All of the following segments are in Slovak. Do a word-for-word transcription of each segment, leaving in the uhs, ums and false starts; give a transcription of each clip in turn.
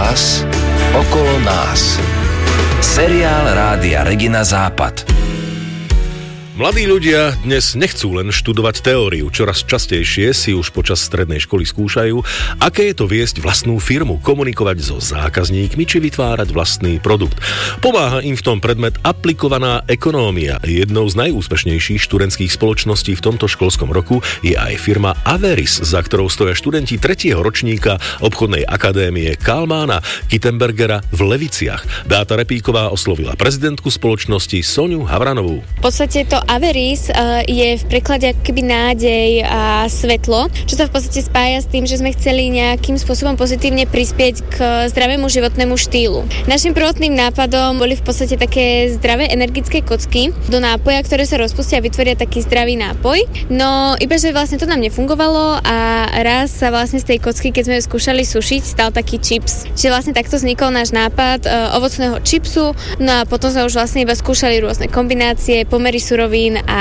vás, okolo nás. Seriál Rádia Regina Západ. Mladí ľudia dnes nechcú len študovať teóriu, čoraz častejšie si už počas strednej školy skúšajú, aké je to viesť vlastnú firmu, komunikovať so zákazníkmi či vytvárať vlastný produkt. Pomáha im v tom predmet aplikovaná ekonómia. Jednou z najúspešnejších študentských spoločností v tomto školskom roku je aj firma Averis, za ktorou stoja študenti tretieho ročníka obchodnej akadémie Kalmána Kittenbergera v Leviciach. Dáta Repíková oslovila prezidentku spoločnosti Soňu Havranovú. V podstate to Averis uh, je v preklade akoby nádej a svetlo, čo sa v podstate spája s tým, že sme chceli nejakým spôsobom pozitívne prispieť k zdravému životnému štýlu. Našim prvotným nápadom boli v podstate také zdravé energické kocky do nápoja, ktoré sa rozpustia a vytvoria taký zdravý nápoj. No iba, že vlastne to nám nefungovalo a raz sa vlastne z tej kocky, keď sme ju skúšali sušiť, stal taký čips. Čiže vlastne takto vznikol náš nápad uh, ovocného čipsu, no a potom sme už vlastne iba skúšali rôzne kombinácie, pomery surovín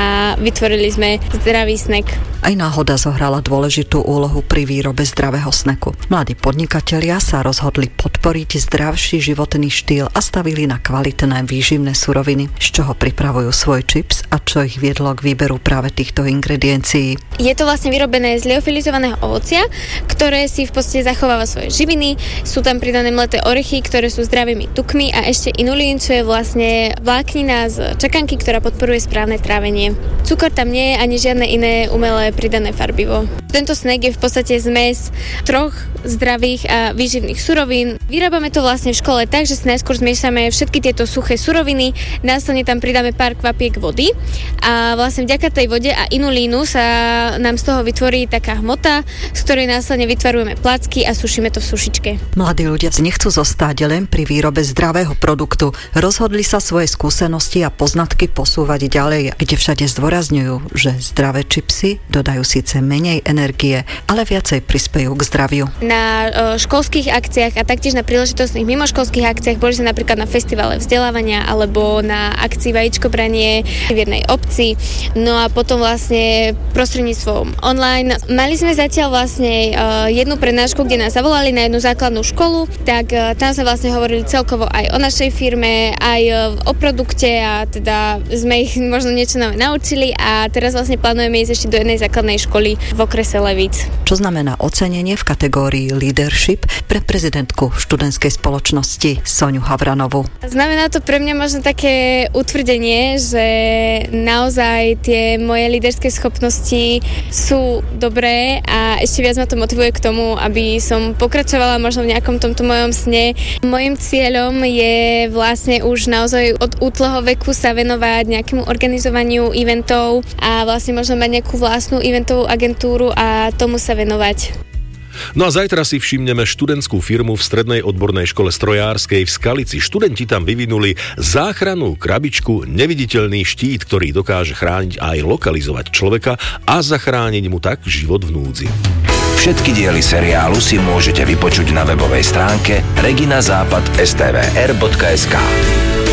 a vytvorili sme zdravý snack. Aj náhoda zohrala dôležitú úlohu pri výrobe zdravého snacku. Mladí podnikatelia sa rozhodli podporiť zdravší životný štýl a stavili na kvalitné výživné suroviny, z čoho pripravujú svoj čips a čo ich viedlo k výberu práve týchto ingrediencií. Je to vlastne vyrobené z liofilizovaného ovocia, ktoré si v podstate zachováva svoje živiny. Sú tam pridané mleté orechy, ktoré sú zdravými tukmi a ešte inulín, čo je vlastne vláknina z čakanky, ktorá podporuje správne trávenie. Cukor tam nie je ani žiadne iné umelé pridané farbivo. Tento snack je v podstate zmes troch zdravých a výživných surovín. Vyrábame to vlastne v škole tak, že si najskôr zmiešame všetky tieto suché suroviny, následne tam pridáme pár kvapiek vody a vlastne vďaka tej vode a inulínu sa nám z toho vytvorí taká hmota, z ktorej následne vytvarujeme placky a sušíme to v sušičke. Mladí ľudia nechcú zostať len pri výrobe zdravého produktu. Rozhodli sa svoje skúsenosti a poznatky posúvať ďalej, kde všade zdôrazňujú, že zdravé čipsy dodajú síce menej energie, ale viacej prispejú k zdraviu. Na o, školských akciách a taktiež na príležitostných mimoškolských akciách boli sme napríklad na festivale vzdelávania alebo na akcii vajíčko branie v jednej obci. No a potom vlastne prostredníctvom online. Mali sme zatiaľ vlastne o, jednu prednášku, kde nás zavolali na jednu základnú školu, tak o, tam sme vlastne hovorili celkovo aj o našej firme, aj o, o produkte a teda sme ich možno niečo nové naučili a teraz vlastne plánujeme ísť ešte do jednej základnej školy v okrese Levíc. Čo znamená ocenenie v kategórii leadership pre prezidentku študentskej spoločnosti Soňu Havranovú? Znamená to pre mňa možno také utvrdenie, že naozaj tie moje líderské schopnosti sú dobré a ešte viac ma to motivuje k tomu, aby som pokračovala možno v nejakom tomto mojom sne. Mojím cieľom je vlastne už naozaj od útleho veku sa venovať nejakému organizovaniu eventov a vlastne možno mať nejakú vlastnú eventovú agentúru a tomu sa venovať. No a zajtra si všimneme študentskú firmu v strednej odbornej škole strojárskej v Skalici. Študenti tam vyvinuli záchrannú krabičku, neviditeľný štít, ktorý dokáže chrániť a aj lokalizovať človeka a zachrániť mu tak život v núdzi. Všetky diely seriálu si môžete vypočuť na webovej stránke regina západ bodka es té vé er bodka es ká.